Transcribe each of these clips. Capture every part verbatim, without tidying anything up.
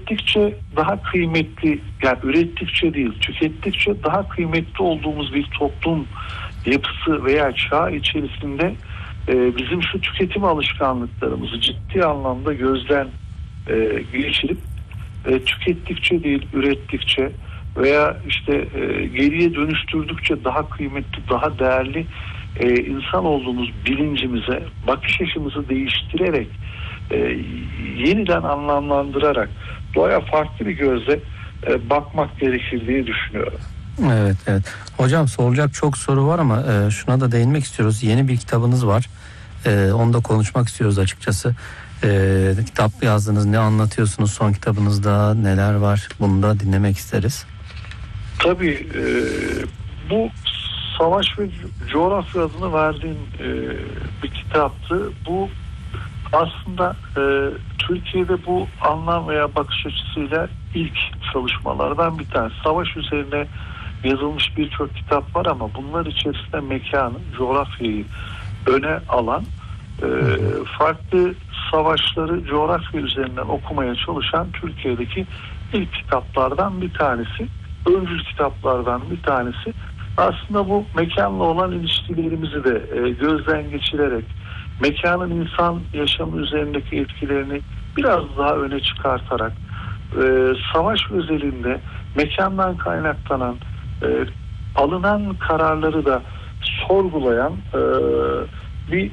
tükettikçe daha kıymetli, yani ürettikçe değil, tükettikçe daha kıymetli olduğumuz bir toplum yapısı veya çağ içerisinde e, bizim şu tüketim alışkanlıklarımızı ciddi anlamda gözden e, geçirip e, tükettikçe değil, ürettikçe veya işte e, geriye dönüştürdükçe daha kıymetli, daha değerli e, insan olduğumuz bilincimize, bakış açımızı değiştirerek, e, yeniden anlamlandırarak doğaya farklı bir gözle e, bakmak gerekir diye düşünüyorum. Evet, evet. Hocam sorulacak çok soru var ama e, şuna da değinmek istiyoruz. Yeni bir kitabınız var. E, onu da konuşmak istiyoruz açıkçası. E, kitap yazdınız. Ne anlatıyorsunuz son kitabınızda? Neler var? Bunu da dinlemek isteriz. Tabii e, bu Savaş ve Coğrafya adını verdiğim e, bir kitaptı. Bu aslında e, Türkiye'de bu anlam veya bakış açısıyla ilk çalışmalardan bir tanesi. Savaş üzerine yazılmış birçok kitap var ama bunlar içerisinde mekanı, coğrafyayı öne alan, e, farklı savaşları coğrafya üzerinden okumaya çalışan Türkiye'deki ilk kitaplardan bir tanesi. Öncül kitaplardan bir tanesi. Aslında bu mekanla olan ilişkilerimizi de e, gözden geçirerek mekanın insan yaşamı üzerindeki etkilerini biraz daha öne çıkartarak e, savaş özelinde mekandan kaynaklanan e, alınan kararları da sorgulayan e, bir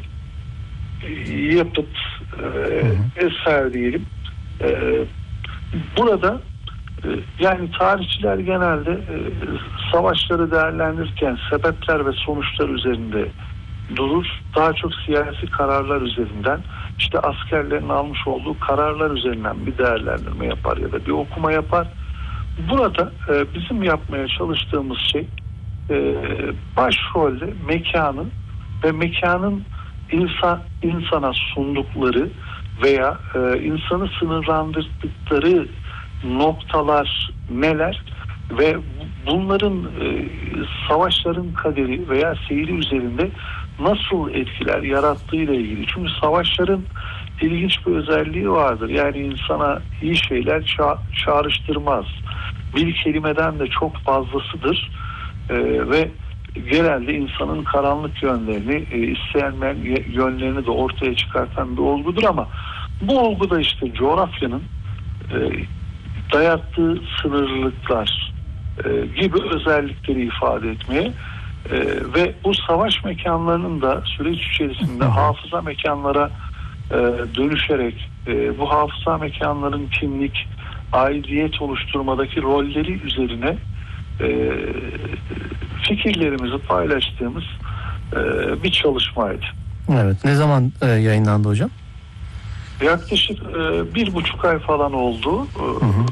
yapıt, e, eser diyelim. E, burada e, yani tarihçiler genelde e, savaşları değerlendirirken sebepler ve sonuçlar üzerinde durur. Daha çok siyasi kararlar üzerinden, işte askerlerin almış olduğu kararlar üzerinden bir değerlendirme yapar ya da bir okuma yapar. Burada e, bizim yapmaya çalıştığımız şey e, başrolde mekanın ve mekanın insan insana sundukları veya e, insanı sınırlandırdıkları noktalar neler ve bunların e, savaşların kaderi veya seyri üzerinde nasıl etkiler yarattığıyla ilgili. Çünkü savaşların ilginç bir özelliği vardır. Yani insana iyi şeyler ça- çağrıştırmaz. Bir kelimeden de çok fazlasıdır e, ve genelde insanın karanlık yönlerini, e, istenmeyen yönlerini de ortaya çıkartan bir olgudur ama bu olgu da işte coğrafyanın e, dayattığı sınırlılıklar e, gibi özellikleri ifade etmeye e, ve bu savaş mekanlarının da süreç içerisinde hafıza mekanlara e, dönüşerek e, bu hafıza mekanların kimlik, aidiyet oluşturmadaki rolleri üzerine e, fikirlerimizi paylaştığımız e, bir çalışmaydı. Evet. Ne zaman e, yayınlandı hocam? Yaklaşık e, bir buçuk ay falan oldu. Hı hı.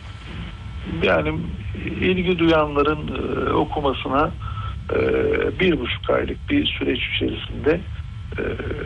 Yani ilgi duyanların e, okumasına e, bir buçuk aylık bir süreç içerisinde e,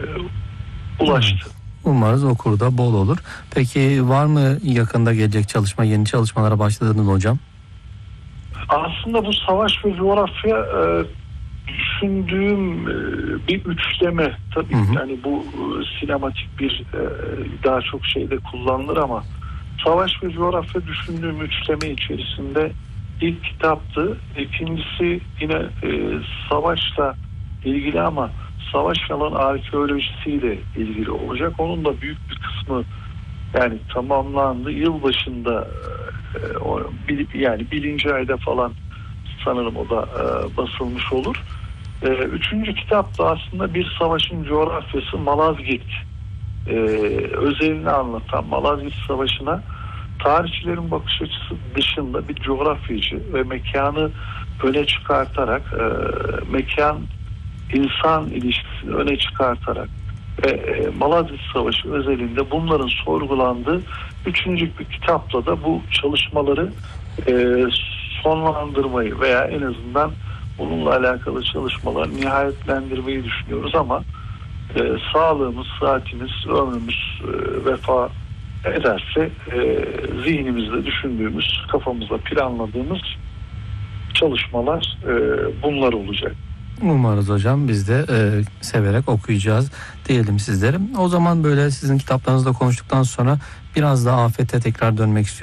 ulaştı. Umarız okurda bol olur. Peki var mı yakında gelecek çalışma, yeni çalışmalara başladınız hocam? Aslında bu savaş ve coğrafya e, düşündüğüm e, bir üçleme. Tabii hı hı. Yani bu e, sinematik bir e, daha çok şeyde kullanılır ama savaş ve coğrafya düşündüğüm üçleme içerisinde ilk kitaptı. İkincisi yine e, savaşla ilgili ama savaş alan arkeolojisiyle ilgili olacak. Onun da büyük bir kısmı yani tamamlandı. Yılbaşında e, o, bil, yani birinci ayda falan sanırım o da e, basılmış olur. E, üçüncü kitap da aslında bir savaşın coğrafyası Malazgirt e, özelini anlatan Malazgirt Savaşı'na tarihçilerin bakış açısı dışında bir coğrafyacı ve mekanı öne çıkartarak e, mekan insan ilişkisini öne çıkartarak ve e, Malazgirt Savaşı özelinde bunların sorgulandığı üçüncü bir kitapla da bu çalışmaları e, sonlandırmayı veya en azından bununla alakalı çalışmaları nihayetlendirmeyi düşünüyoruz ama e, sağlığımız, saatimiz, ömrümüz e, vefa ederse e, zihnimizde düşündüğümüz, kafamızda planladığımız çalışmalar e, bunlar olacak. Umarız hocam, biz de e, severek okuyacağız diyelim sizlere. O zaman böyle sizin kitaplarınızda konuştuktan sonra biraz daha afete tekrar dönmek istiyorum.